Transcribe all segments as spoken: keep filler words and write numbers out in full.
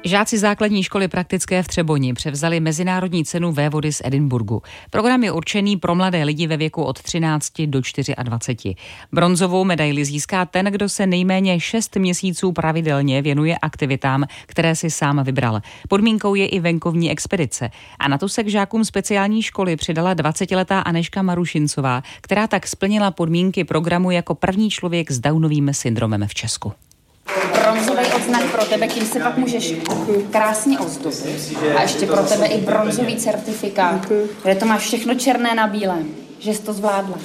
Žáci základní školy praktické v Třeboni převzali mezinárodní cenu vévody z Edinburgu. Program je určený pro mladé lidi ve věku od třinácti do dvaceti čtyř. Bronzovou medaili získá ten, kdo se nejméně šest měsíců pravidelně věnuje aktivitám, které si sám vybral. Podmínkou je i venkovní expedice. A na to se k žákům speciální školy přidala dvacetiletá Anežka Marušincová, která tak splnila podmínky programu jako první člověk s Downovým syndromem v Česku. Bronzový odznak pro tebe, tím se pak můžeš krásně ozdobit. A ještě pro tebe i bronzový certifikát, kde to máš všechno černé na bílém, že jsi to zvládla.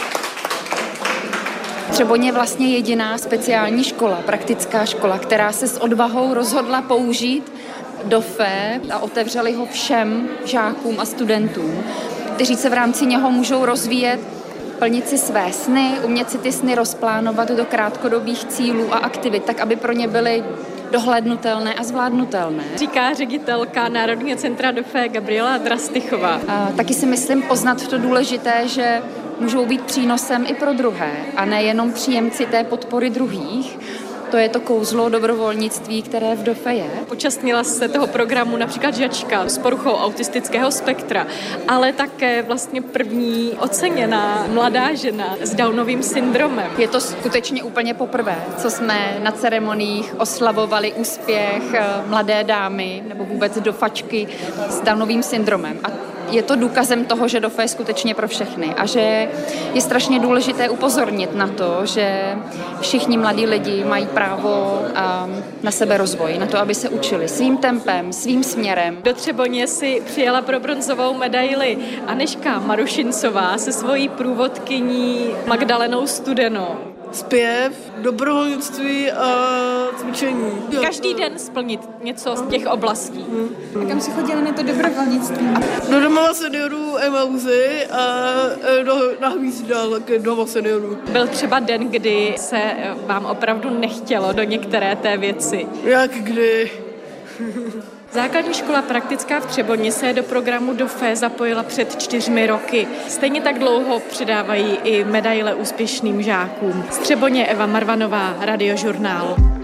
Třeboň je vlastně jediná speciální škola, praktická škola, která se s odvahou rozhodla použít D O F E a otevřeli ho všem žákům a studentům, kteří se v rámci něho můžou rozvíjet, plnit si své sny, umět si ty sny rozplánovat do krátkodobých cílů a aktivit, tak aby pro ně byly dohlédnutelné a zvládnutelné. Říká ředitelka Národního centra D O F E Gabriela Drastychová. A taky si myslím poznat to důležité, že můžou být přínosem i pro druhé a nejenom příjemci té podpory druhých. To je to kouzlo dobrovolnictví, které v D O F E je. Účastnila se toho programu například žačka s poruchou autistického spektra, ale také vlastně první oceněná mladá žena s Downovým syndromem. Je to skutečně úplně poprvé, co jsme na ceremoniích oslavovali úspěch mladé dámy nebo vůbec dofačky s Downovým syndromem. A je to důkazem toho, že D O F E je skutečně pro všechny a že je strašně důležité upozornit na to, že všichni mladí lidi mají právo na seberozvoj, na to, aby se učili svým tempem, svým směrem. Do Třeboně si přijela pro bronzovou medaili Anežka Marušincová se svojí průvodkyní Magdalenou Studenou. Zpěv, dobrovolnictví a cvičení. Každý den splnit něco z těch oblastí. Hmm. A kam si chodila na to dobrovolnictví? Do domova seniorů Emauzy a do, na Hvízda, také domova seniorů. Byl třeba den, kdy se vám opravdu nechtělo do některé té věci? Jak kdy? Základní škola praktická v Třeboni se do programu D O F E zapojila před čtyřmi roky. Stejně tak dlouho přidávají i medaile úspěšným žákům. Z Třeboně Eva Marvanová, Radiožurnál.